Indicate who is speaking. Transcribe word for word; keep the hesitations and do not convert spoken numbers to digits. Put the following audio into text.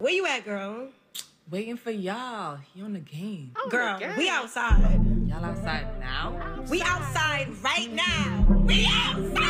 Speaker 1: Where you at, girl?
Speaker 2: Waiting for y'all. He on the game.
Speaker 1: Oh, girl, the game. We outside.
Speaker 2: Y'all outside now?
Speaker 1: We outside right now. We outside.